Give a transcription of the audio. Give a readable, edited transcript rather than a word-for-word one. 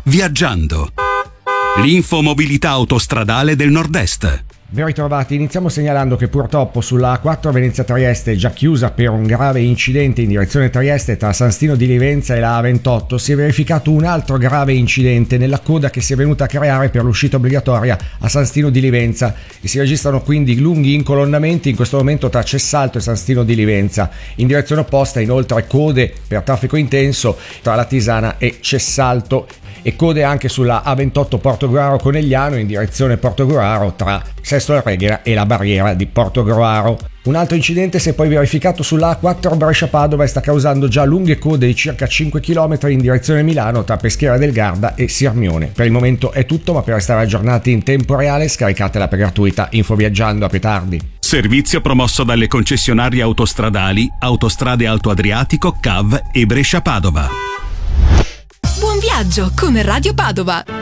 Viaggiando. L'infomobilità autostradale del Nord-Est. Ben ritrovati, iniziamo segnalando che purtroppo sulla A4 Venezia-Trieste, già chiusa per un grave incidente in direzione Trieste tra San Stino di Livenza e la A28, si è verificato un altro grave incidente nella coda che si è venuta a creare per l'uscita obbligatoria a San Stino di Livenza e si registrano quindi lunghi incolonnamenti in questo momento tra Cessalto e San Stino di Livenza. In direzione opposta inoltre code per traffico intenso tra la Tisana e Cessalto e code anche sulla A28 Portogruaro Conegliano in direzione Portogruaro tra Sesto La Reghera e la barriera di Portogruaro. Un altro incidente si è poi verificato sulla A4 Brescia-Padova e sta causando già lunghe code di circa 5 km in direzione Milano tra Peschiera del Garda e Sirmione. Per il momento è tutto, ma per restare aggiornati in tempo reale scaricatela per gratuita Infoviaggiando. A più tardi. Servizio promosso dalle concessionarie autostradali Autostrade Alto Adriatico, CAV e Brescia-Padova. Buon viaggio con Radio Padova!